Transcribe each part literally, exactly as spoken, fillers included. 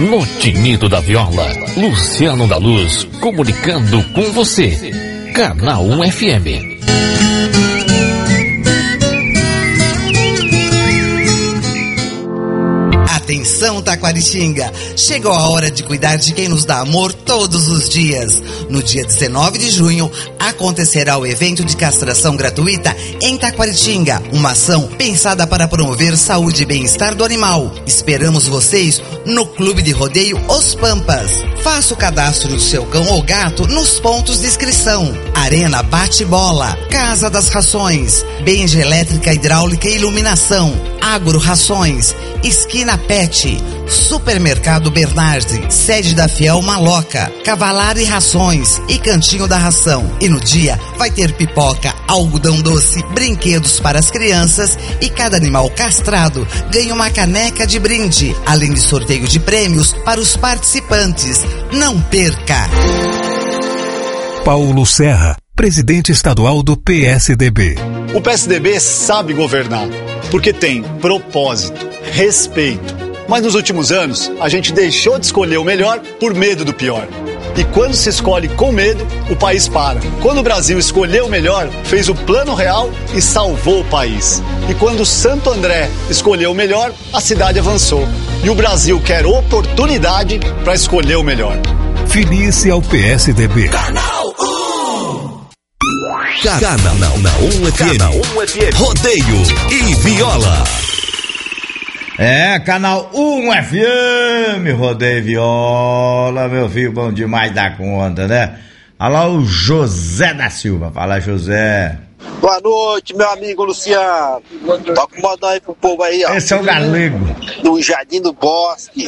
No Tinido da Viola, Luciano da Luz, comunicando com você. Canal um F M. Atenção, Taquaritinga! Chegou a hora de cuidar de quem nos dá amor todos os dias. No dia dezenove de junho, acontecerá o evento de castração gratuita em Taquaritinga, uma ação pensada para promover saúde e bem-estar do animal. Esperamos vocês no Clube de Rodeio Os Pampas. Faça o cadastro do seu cão ou gato nos pontos de inscrição. Arena Bate-Bola, Casa das Rações, Benja Elétrica, Hidráulica e Iluminação, Agro Rações, Esquina Pet, Supermercado Bernardi, sede da Fiel Maloca, Cavalari Rações e Cantinho da Ração. E no dia vai ter pipoca, algodão doce, brinquedos para as crianças e cada animal castrado ganha uma caneca de brinde, além de sorteio de prêmios para os participantes. Não perca! Paulo Serra, presidente estadual do P S D B. O P S D B sabe governar, porque tem propósito, respeito. Mas nos últimos anos, a gente deixou de escolher o melhor por medo do pior. E quando se escolhe com medo, o país para. Quando o Brasil escolheu o melhor, fez o Plano Real e salvou o país. E quando Santo André escolheu o melhor, a cidade avançou. E o Brasil quer oportunidade para escolher o melhor. Filie-se ao P S D B. Canal um. Canal um F M. Canal um F M. Rodeio e Viola. É, Canal um F M, Rodeio e Viola, meu filho, bom demais da conta, né? Olha lá o José da Silva, fala José. Boa noite, meu amigo Luciano. Toca uma aí pro povo aí, ó. Esse é o galego. Do Jardim do Bosque.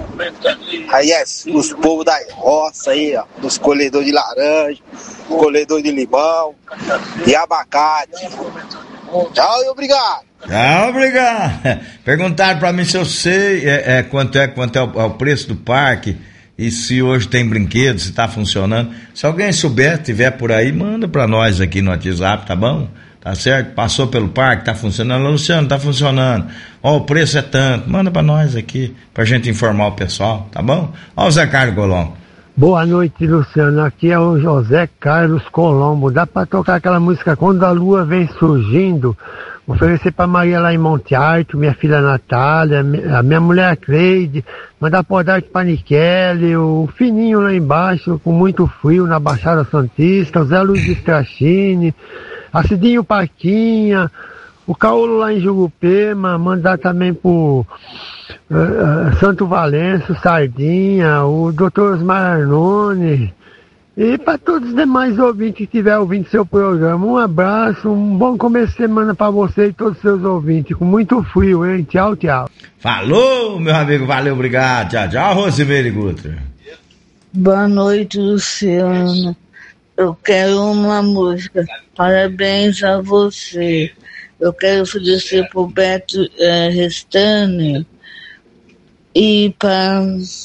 Aí é os povos da roça aí, ó. Dos colhedores de laranja, colhedor de limão e abacate. Tchau e obrigado. Tchau, obrigado. Perguntaram pra mim se eu sei é, é, quanto é, quanto é o, é o preço do parque e se hoje tem brinquedo, se tá funcionando. Se alguém souber, tiver por aí, manda pra nós aqui no WhatsApp, tá bom? Tá certo? Passou pelo parque, tá funcionando. Luciano, tá funcionando. Ó, o preço é tanto. Manda pra nós aqui, pra gente informar o pessoal, tá bom? Ó o Zé Carlos Colombo. Boa noite, Luciano. Aqui é o José Carlos Colombo. Dá pra tocar aquela música Quando a Lua Vem Surgindo? Oferecer pra Maria lá em Monte Alto, minha filha Natália, a minha mulher Cleide, mandar pro Odarte Panichelli, o Fininho lá embaixo, com muito frio na Baixada Santista, o Zé Luiz de Strachini, a Cidinho Paquinha, o Caolo lá em Jurupema, mandar também pro uh, uh, Santo Valenço, Sardinha, o doutor Osmar Arnone, e para todos os demais ouvintes que estiverem ouvindo seu programa, um abraço, um bom começo de semana para você e todos os seus ouvintes, com muito frio, hein? Tchau, tchau. Falou, meu amigo, valeu, obrigado, tchau, tchau, Rosimeire Gutra. Boa noite, Luciano. Eu quero uma música, parabéns a você. Eu quero oferecer pro Beto eh, Restani e para...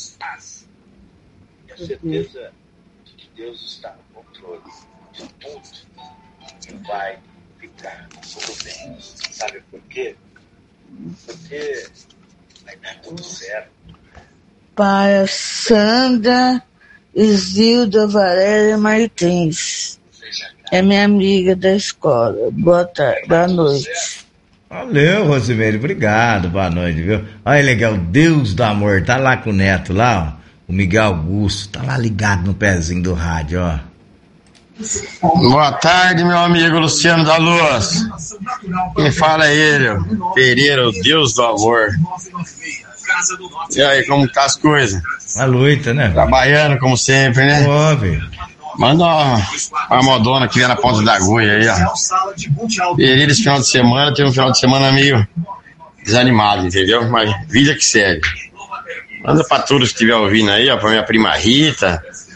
Tenho certeza de que Deus está no controle de tudo e vai ficar tudo bem. Sabe por quê? Porque vai dar tudo certo. Para Sandra Isilda Valéria Martins. É minha amiga da escola. Boa tarde, boa noite. Valeu, Rosimeire, obrigado, boa noite, viu? Olha, legal, Deus do amor, tá lá com o neto lá, ó, o Miguel Augusto, tá lá ligado no pezinho do rádio, ó. Boa tarde, meu amigo Luciano da Luz. Quem fala é ele, ó, Pereira, o Deus do amor. E aí, como tá as coisas? A luta, né? Trabalhando, como sempre, né? Ó, velho. Manda uma, uma modona que vem na ponta da agulha aí, ó. Pereira esse final de semana, teve um final de semana meio desanimado, entendeu? Mas vida que segue. Manda pra todos que estiver ouvindo aí, ó, pra minha prima Rita,